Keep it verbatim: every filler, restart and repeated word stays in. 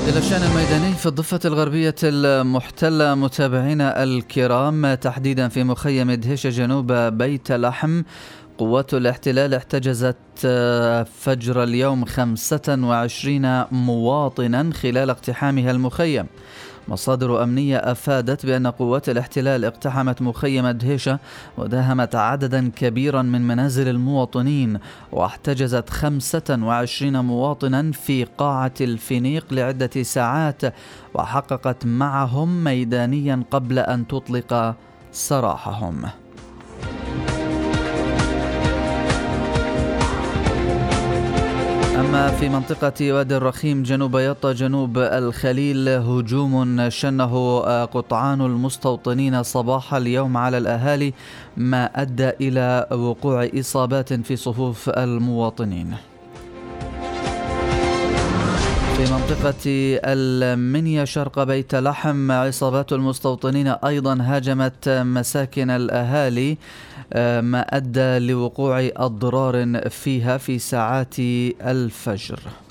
إلى الشأن الميداني في الضفة الغربية المحتلة متابعينا الكرام، تحديدا في مخيم دهيشة جنوب بيت لحم، قوات الاحتلال احتجزت فجر اليوم خمسة وعشرين مواطنا خلال اقتحامها المخيم. مصادر أمنية أفادت بأن قوات الاحتلال اقتحمت مخيم دهيشة وداهمت عددا كبيرا من منازل المواطنين، واحتجزت خمسة وعشرين مواطنا في قاعة الفينيق لعدة ساعات، وحققت معهم ميدانيا قبل أن تطلق سراحهم. أما في منطقة وادي الرخيم جنوب يطا جنوب الخليل، هجوم شنه قطعان المستوطنين صباح اليوم على الأهالي ما أدى إلى وقوع إصابات في صفوف المواطنين. في منطقة المنيا شرق بيت لحم، عصابات المستوطنين أيضا هاجمت مساكن الأهالي ما أدى لوقوع أضرار فيها في ساعات الفجر.